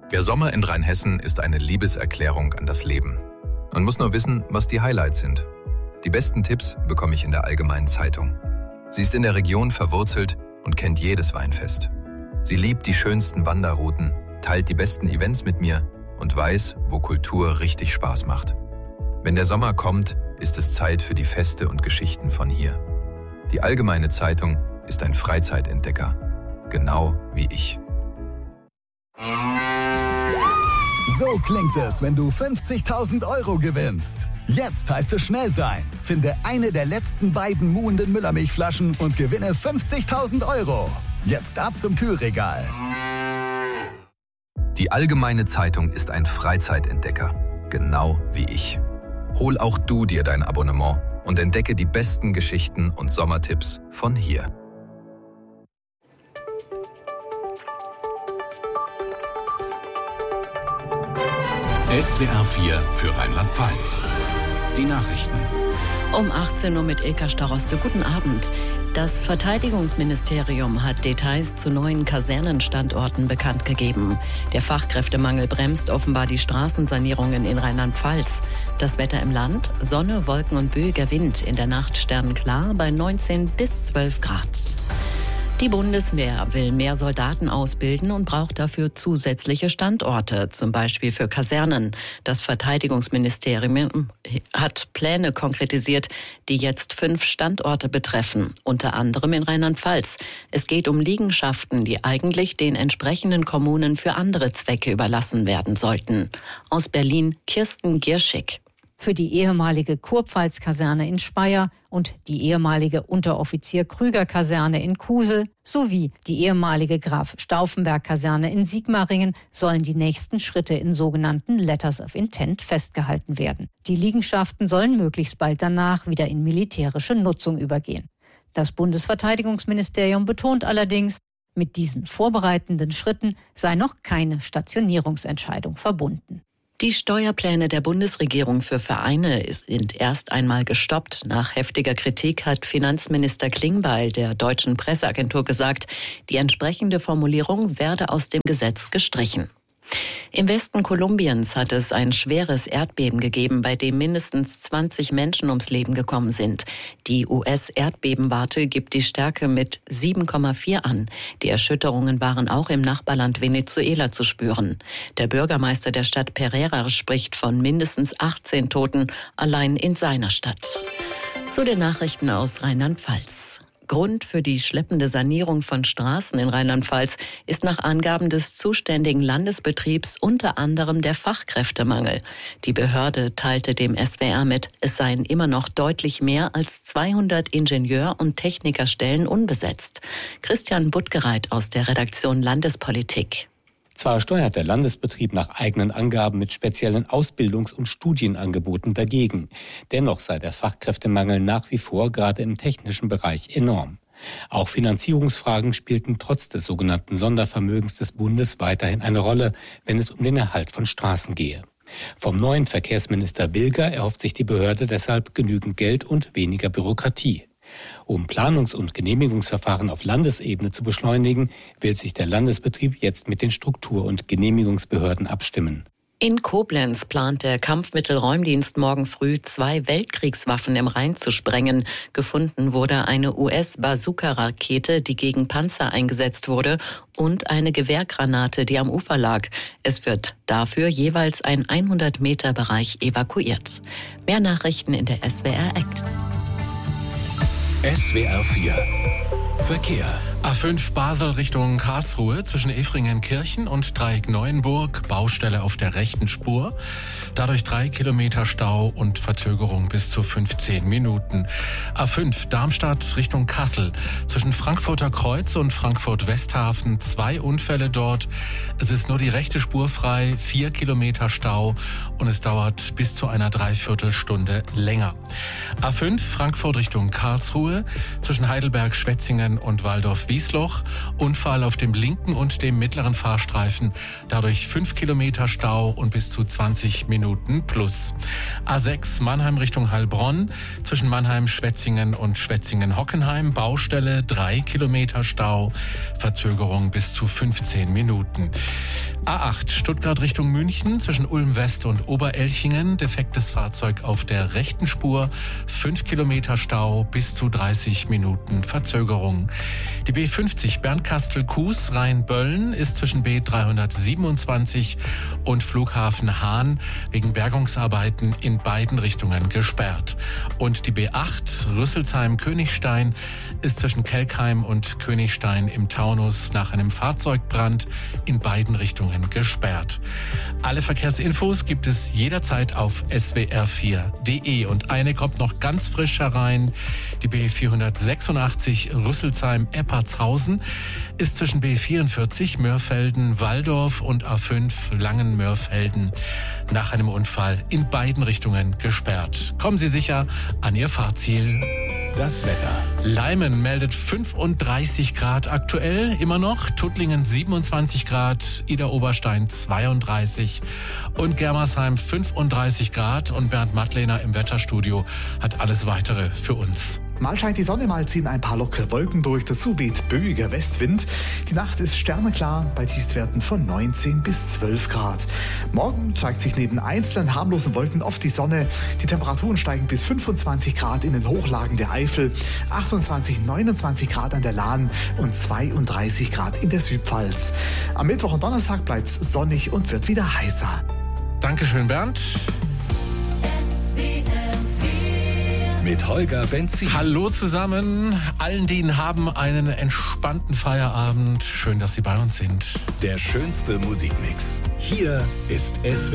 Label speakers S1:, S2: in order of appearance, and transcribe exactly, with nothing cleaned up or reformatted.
S1: Der Sommer in Rheinhessen ist eine Liebeserklärung an das Leben. Man muss nur wissen, was die Highlights sind. Die besten Tipps bekomme ich in der Allgemeinen Zeitung. Sie ist in der Region verwurzelt und kennt jedes Weinfest. Sie liebt die schönsten Wanderrouten, teilt die besten Events mit mir und weiß, wo Kultur richtig Spaß macht. Wenn der Sommer kommt, ist es Zeit für die Feste und Geschichten von hier. Die Allgemeine Zeitung ist ein Freizeitentdecker, genau wie ich.
S2: So klingt es, wenn du fünfzigtausend Euro gewinnst. Jetzt heißt es schnell sein. Finde eine der letzten beiden muhenden Müllermilchflaschen und gewinne fünfzigtausend Euro. Jetzt ab zum Kühlregal.
S1: Die Allgemeine Zeitung ist ein Freizeitentdecker, genau wie ich. Hol auch du dir dein Abonnement und entdecke die besten Geschichten und Sommertipps von hier.
S3: S W R vier für Rheinland-Pfalz. Die Nachrichten.
S4: Um achtzehn Uhr mit Ilka Staroste. Guten Abend. Das Verteidigungsministerium hat Details zu neuen Kasernenstandorten bekannt gegeben. Der Fachkräftemangel bremst offenbar die Straßensanierungen in Rheinland-Pfalz. Das Wetter im Land: Sonne, Wolken und böiger Wind. In der Nacht sternenklar bei neunzehn bis zwölf Grad. Die Bundeswehr will mehr Soldaten ausbilden und braucht dafür zusätzliche Standorte, zum Beispiel für Kasernen. Das Verteidigungsministerium hat Pläne konkretisiert, die jetzt fünf Standorte betreffen, unter anderem in Rheinland-Pfalz. Es geht um Liegenschaften, die eigentlich den entsprechenden Kommunen für andere Zwecke überlassen werden sollten. Aus Berlin Kirsten Gierschig.
S5: Für die ehemalige Kurpfalz-Kaserne in Speyer und die ehemalige Unteroffizier-Krüger-Kaserne in Kusel sowie die ehemalige Graf-Stauffenberg-Kaserne in Sigmaringen sollen die nächsten Schritte in sogenannten Letters of Intent festgehalten werden. Die Liegenschaften sollen möglichst bald danach wieder in militärische Nutzung übergehen. Das Bundesverteidigungsministerium betont allerdings, mit diesen vorbereitenden Schritten sei noch keine Stationierungsentscheidung verbunden.
S4: Die Steuerpläne der Bundesregierung für Vereine sind erst einmal gestoppt. Nach heftiger Kritik hat Finanzminister Klingbeil der Deutschen Presseagentur gesagt, die entsprechende Formulierung werde aus dem Gesetz gestrichen. Im Westen Kolumbiens hat es ein schweres Erdbeben gegeben, bei dem mindestens zwanzig Menschen ums Leben gekommen sind. Die U S-Erdbebenwarte gibt die Stärke mit sieben Komma vier an. Die Erschütterungen waren auch im Nachbarland Venezuela zu spüren. Der Bürgermeister der Stadt Pereira spricht von mindestens achtzehn Toten allein in seiner Stadt. Zu den Nachrichten aus Rheinland-Pfalz. Grund für die schleppende Sanierung von Straßen in Rheinland-Pfalz ist nach Angaben des zuständigen Landesbetriebs unter anderem der Fachkräftemangel. Die Behörde teilte dem S W R mit, es seien immer noch deutlich mehr als zweihundert Ingenieur- und Technikerstellen unbesetzt. Christian Buttgereit aus der Redaktion Landespolitik.
S6: Zwar steuert der Landesbetrieb nach eigenen Angaben mit speziellen Ausbildungs- und Studienangeboten dagegen. Dennoch sei der Fachkräftemangel nach wie vor gerade im technischen Bereich enorm. Auch Finanzierungsfragen spielten trotz des sogenannten Sondervermögens des Bundes weiterhin eine Rolle, wenn es um den Erhalt von Straßen gehe. Vom neuen Verkehrsminister Wilger erhofft sich die Behörde deshalb genügend Geld und weniger Bürokratie. Um Planungs- und Genehmigungsverfahren auf Landesebene zu beschleunigen, will sich der Landesbetrieb jetzt mit den Struktur- und Genehmigungsbehörden abstimmen.
S4: In Koblenz plant der Kampfmittelräumdienst morgen früh zwei Weltkriegswaffen im Rhein zu sprengen. Gefunden wurde eine U S-Bazooka-Rakete, die gegen Panzer eingesetzt wurde, und eine Gewehrgranate, die am Ufer lag. Es wird dafür jeweils ein hundert Meter Bereich evakuiert. Mehr Nachrichten in der S W R-App.
S3: S W R vier Verkehr.
S7: A fünf Basel Richtung Karlsruhe zwischen Efringen-Kirchen und Dreieck-Neuenburg, Baustelle auf der rechten Spur. Dadurch drei Kilometer Stau und Verzögerung bis zu fünfzehn Minuten. A fünf Darmstadt Richtung Kassel zwischen Frankfurter Kreuz und Frankfurt-Westhafen, zwei Unfälle dort. Es ist nur die rechte Spur frei, vier Kilometer Stau und es dauert bis zu einer Dreiviertelstunde länger. A fünf Frankfurt Richtung Karlsruhe zwischen Heidelberg-Schwetzingen und Waldorf-Wiesloch, Unfall auf dem linken und dem mittleren Fahrstreifen, dadurch fünf Kilometer Stau und bis zu zwanzig Minuten plus. A sechs Mannheim Richtung Heilbronn zwischen Mannheim-Schwetzingen und Schwetzingen-Hockenheim, Baustelle, drei Kilometer Stau, Verzögerung bis zu fünfzehn Minuten. A acht Stuttgart Richtung München zwischen Ulm West und Oberelchingen. Defektes Fahrzeug auf der rechten Spur. fünf Kilometer Stau, bis zu dreißig Minuten Verzögerung. Die B fünfzig Bernkastel-Kues Rhein-Bölln ist zwischen B dreihundertsiebenundzwanzig und Flughafen Hahn wegen Bergungsarbeiten in beiden Richtungen gesperrt. Und die B acht Rüsselsheim-Königstein ist zwischen Kelkheim und Königstein im Taunus nach einem Fahrzeugbrand in beiden Richtungen gesperrt. Alle Verkehrsinfos gibt es jederzeit auf S W R vier Punkt de. Und eine kommt noch ganz frisch herein. Die B vierhundertsechsundachtzig Rüsselsheim-Eppertshausen ist zwischen B vierundvierzig Mörfelden-Walldorf und A fünf Langen-Mörfelden nach einem Unfall in beiden Richtungen gesperrt. Kommen Sie sicher an Ihr Fahrziel.
S3: Das Wetter.
S7: Leimen meldet fünfunddreißig Grad aktuell, immer noch. Tuttlingen siebenundzwanzig Grad, Idar-Oberstein zweiunddreißig und Germersheim fünfunddreißig Grad. Und Bernd Mattlehner im Wetterstudio hat alles Weitere für uns.
S8: Mal scheint die Sonne, mal ziehen ein paar lockere Wolken durch. Dazu weht böiger Westwind. Die Nacht ist sterneklar bei Tiefstwerten von neunzehn bis zwölf Grad. Morgen zeigt sich neben einzelnen harmlosen Wolken oft die Sonne. Die Temperaturen steigen bis fünfundzwanzig Grad in den Hochlagen der Eifel, achtundzwanzig, neunundzwanzig Grad an der Lahn und zweiunddreißig Grad in der Südpfalz. Am Mittwoch und Donnerstag bleibt es sonnig und wird wieder heißer.
S7: Dankeschön, Bernd.
S3: Mit Holger Benzin.
S7: Hallo zusammen. Allen, die ihn haben, einen entspannten Feierabend. Schön, dass Sie bei uns sind.
S3: Der schönste Musikmix. Hier ist S W R.